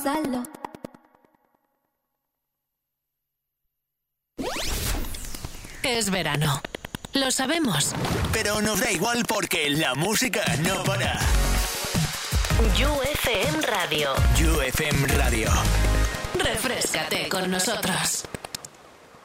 Gonzalo. Es verano. Lo sabemos. Pero nos da igual porque la música no para. UFM Radio. UFM Radio. Refréscate con nosotros.